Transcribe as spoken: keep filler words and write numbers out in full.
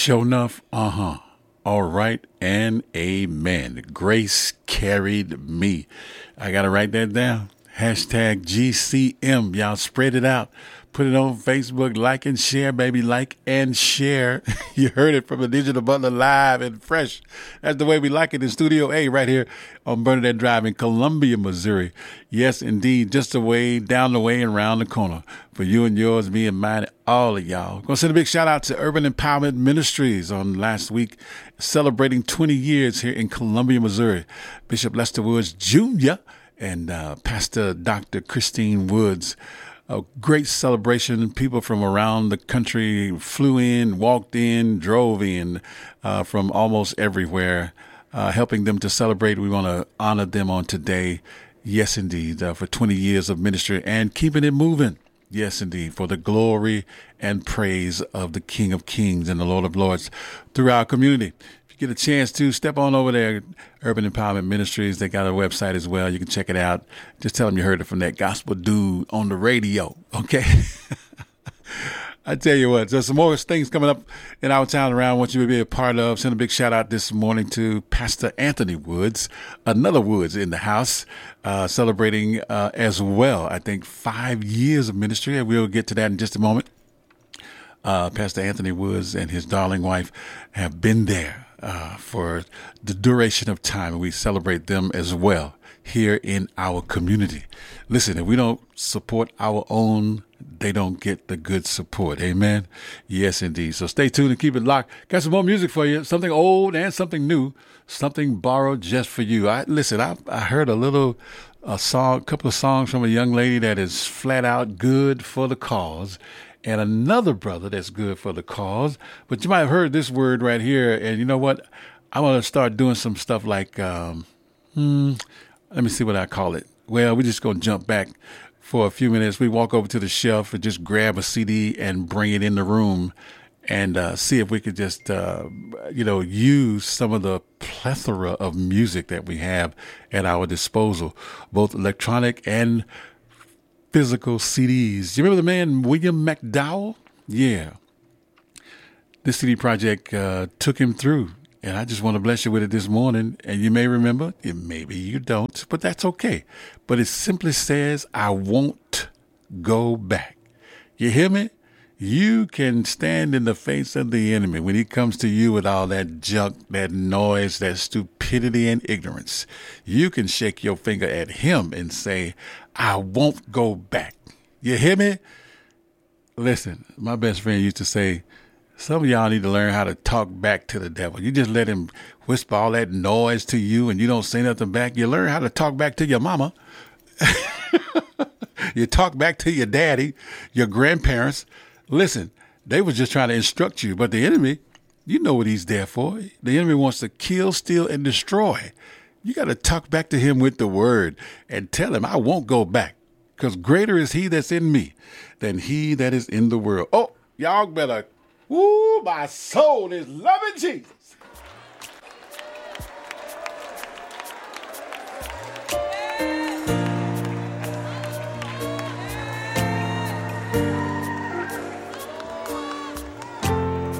Sure enough, uh-huh. All right, and amen. Grace carried me. I got to write that down. Hashtag G C M. Y'all spread it out. Put it on Facebook. Like and share, baby. Like and share. You heard it from the Digital Butler live and fresh. That's the way we like it in Studio A right here on Bernadette Drive in Columbia, Missouri. Yes, indeed. Just the way, down the way and around the corner. For you and yours, me and mine, all of y'all. Going to send a big shout out to Urban Empowerment Ministries on last week, celebrating twenty years here in Columbia, Missouri. Bishop Lester Woods Junior and uh, Pastor Doctor Christine Woods. A great celebration. People from around the country flew in, walked in, drove in uh, from almost everywhere, uh, helping them to celebrate. We want to honor them on today. Yes, indeed, uh, for twenty years of ministry and keeping it moving. Yes, indeed, for the glory and praise of the King of Kings and the Lord of Lords through our community. Get a chance to step on over there, Urban Empowerment Ministries. They got a website as well. You can check it out. Just tell them you heard it from that gospel dude on the radio. Okay. I tell you what, there's some more things coming up in our town around. I want you to be a part of. Send a big shout out this morning to Pastor Anthony Woods, another Woods in the house, uh, celebrating uh, as well, I think, five years of ministry. And we'll get to that in just a moment. Uh, Pastor Anthony Woods and his darling wife have been there Uh, for the duration of time, and we celebrate them as well here in our community. Listen, if we don't support our own, they don't get the good support. Amen. Yes, indeed. So stay tuned and keep it locked. Got some more music for you. Something old and something new. Something borrowed just for you. I listen. I, I heard a little a song, a couple of songs from a young lady that is flat out good for the cause. And another brother that's good for the cause. But you might have heard this word right here. And you know what? I want to start doing some stuff like, um, hmm, let me see what I call it. Well, we're just going to jump back for a few minutes. We walk over to the shelf and just grab a C D and bring it in the room and uh, see if we could just, uh, you know, use some of the plethora of music that we have at our disposal, both electronic and physical C Ds. You remember the man William McDowell? Yeah. This C D project uh, took him through, and I just want to bless you with it this morning. And you may remember, and maybe you don't, but that's okay. But it simply says, I won't go back. You hear me? You can stand in the face of the enemy when he comes to you with all that junk, that noise, that stupidity and ignorance. You can shake your finger at him and say, I won't go back. You hear me? Listen, my best friend used to say, some of y'all need to learn how to talk back to the devil. You just let him whisper all that noise to you and you don't say nothing back. You learn how to talk back to your mama. You talk back to your daddy, your grandparents. Listen, they was just trying to instruct you, but the enemy, you know what he's there for. The enemy wants to kill, steal, and destroy. You got to talk back to him with the word and tell him, I won't go back, because greater is he that's in me than he that is in the world. Oh, y'all better, woo, my soul is loving Jesus.